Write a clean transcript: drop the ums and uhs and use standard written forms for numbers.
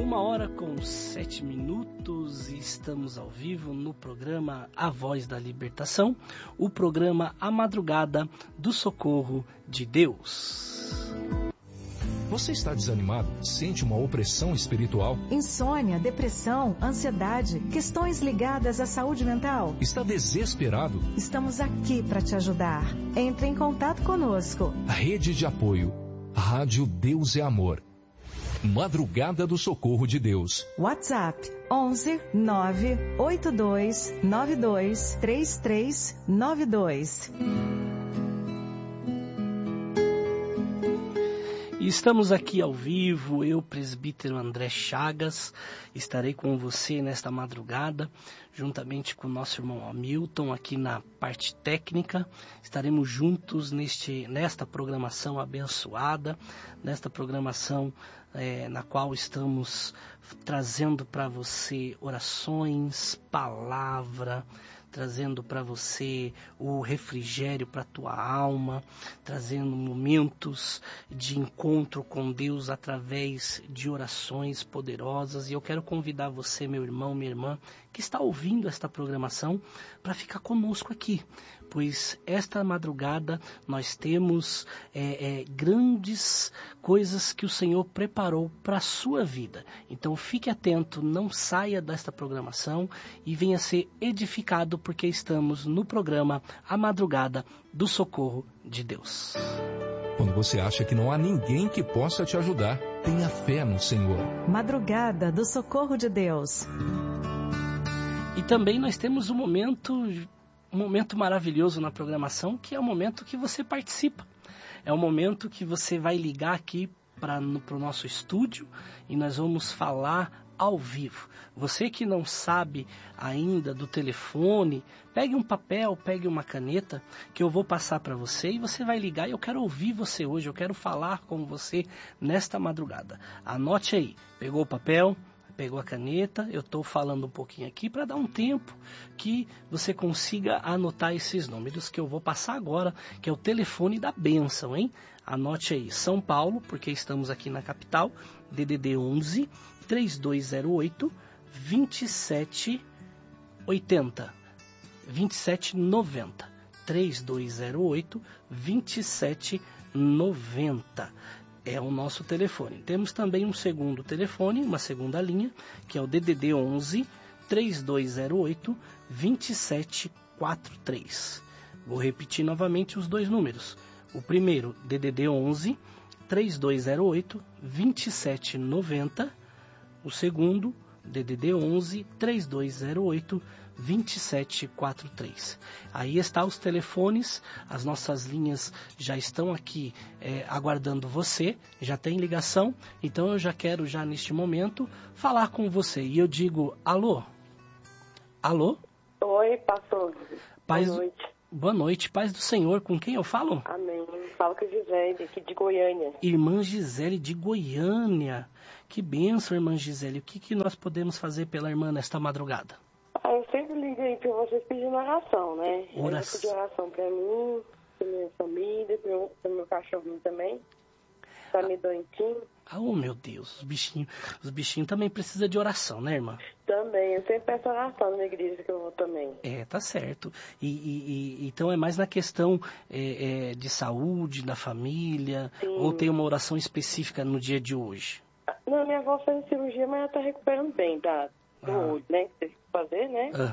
1h07 e estamos ao vivo no programa A Voz da Libertação, o programa A Madrugada do Socorro de Deus. Você está desanimado? Sente uma opressão espiritual? Insônia, depressão, ansiedade, questões ligadas à saúde mental? Está desesperado? Estamos aqui para te ajudar. Entre em contato conosco. Rede de apoio. Rádio Deus é Amor. Madrugada do Socorro de Deus. WhatsApp 11 982 92 3392. E estamos aqui ao vivo, eu, presbítero André Chagas, estarei com você nesta madrugada, juntamente com o nosso irmão Hamilton, aqui na parte técnica. Estaremos juntos nesta programação abençoada, nesta programação na qual estamos trazendo para você orações, palavra, trazendo para você o refrigério para a tua alma, trazendo momentos de encontro com Deus através de orações poderosas. E eu quero convidar você, meu irmão, minha irmã, que está ouvindo esta programação, para ficar conosco aqui, pois esta madrugada nós temos grandes coisas que o Senhor preparou para a sua vida. Então fique atento, não saia desta programação e venha ser edificado, porque estamos no programa A Madrugada do Socorro de Deus. Quando você acha que não há ninguém que possa te ajudar, tenha fé no Senhor. Madrugada do Socorro de Deus. E também nós temos um momento maravilhoso na programação, que é o momento que você participa. É o momento que você vai ligar aqui para o nosso estúdio e nós vamos falar ao vivo. Você que não sabe ainda do telefone, pegue um papel, pegue uma caneta, que eu vou passar para você e você vai ligar. E eu quero ouvir você hoje, eu quero falar com você nesta madrugada. Anote aí, pegou o papel? Pegou a caneta, eu estou falando um pouquinho aqui para dar um tempo que você consiga anotar esses números que eu vou passar agora, que é o telefone da bênção, hein? Anote aí, São Paulo, porque estamos aqui na capital, DDD 11 3208 2780 2790 3208 2790. É o nosso telefone. Temos também um segundo telefone, uma segunda linha, que é o DDD 11 3208 2743. Vou repetir novamente os dois números. O primeiro, DDD 11 3208 2790. O segundo, DDD 11 3208 2743. Aí estão os telefones, as nossas linhas já estão aqui aguardando você, já tem ligação, então eu já quero neste momento falar com você. E eu digo, alô? Alô? Oi, pastor. Boa noite. Boa noite, paz do Senhor, com quem eu falo? Amém. Falo com a Gisele, aqui de Goiânia. Irmã Gisele de Goiânia. Que bênção, irmã Gisele. O que nós podemos fazer pela irmã nesta madrugada? Eu sempre liguei para vocês pedindo oração, né? Oração. Eu pedi oração para mim, para minha família, para meu cachorrinho também. Tá me doentinho. Oh, meu Deus, os bichinhos também precisam de oração, né, irmã? Também, eu sempre peço oração na igreja que eu vou também. Tá certo. Então é mais na questão de saúde, da família, Sim. Ou tem uma oração específica no dia de hoje? Não, minha avó fez cirurgia, mas ela tá recuperando bem do olho, né? Que teve que fazer, né?